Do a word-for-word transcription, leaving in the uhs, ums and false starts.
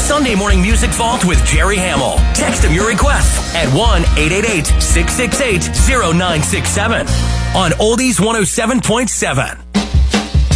Sunday Morning Music Vault with Jerry Hamill. Text him your requests at one eight eight eight, six six eight, zero nine six seven on Oldies one oh seven point seven.